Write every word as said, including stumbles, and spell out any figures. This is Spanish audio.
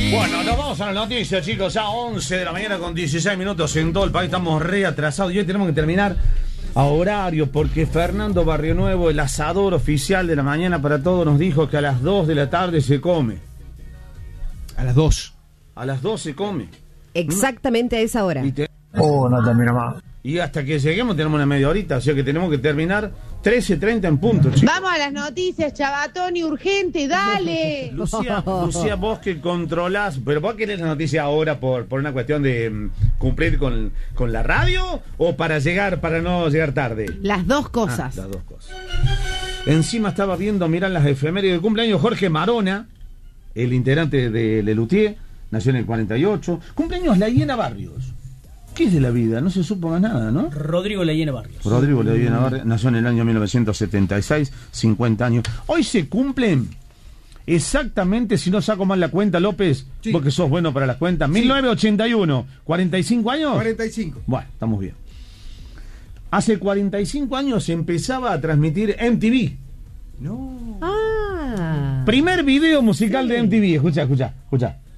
Bueno, nos vamos a las noticias, chicos. Ya once de la mañana con dieciséis minutos en todo el país. Estamos re atrasados y hoy tenemos que terminar a horario porque Fernando Barrionuevo, el asador oficial de La Mañana para Todos, nos dijo que a las dos de la tarde se come. A las dos. A las dos se come. Exactamente a esa hora. Y, te... Oh, no termina más. y hasta que lleguemos tenemos una media horita, o sea que tenemos que terminar trece treinta en punto, chicos. Vamos a las noticias, Chabatoni, urgente, dale. Lucía, Lucía, vos que controlás, pero vos querés la noticia ahora por, por una cuestión de um, cumplir con, con la radio o para llegar, para no llegar tarde. Las dos cosas. Ah, las dos cosas. Encima estaba viendo, miran las efemérides del cumpleaños Jorge Marona, el integrante de Lelutier, nació en el cuarenta y ocho. Cumpleaños La Hiena Barrios. ¿Qué es de la vida? No se supo más nada, ¿no? Rodrigo La Hiena Barrios. Rodrigo La Hiena Barrios nació en el año mil novecientos setenta y seis, cincuenta años. Hoy se cumplen exactamente, si no saco mal la cuenta, López, Sí. vos que sos bueno para las cuentas, Sí. mil novecientos ochenta y uno, ¿cuarenta y cinco años? cuarenta y cinco. Bueno, estamos bien. Hace cuarenta y cinco años se empezaba a transmitir M T V. No. Ah. Primer video musical Sí. de M T V, escucha, escucha, escucha.